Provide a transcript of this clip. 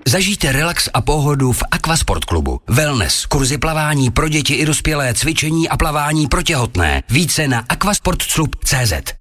Zažijte relax a pohodu v Aquasport klubu. Wellness, kurzy plavání pro děti i dospělé, cvičení a plavání pro těhotné. Více na aquasportclub.cz.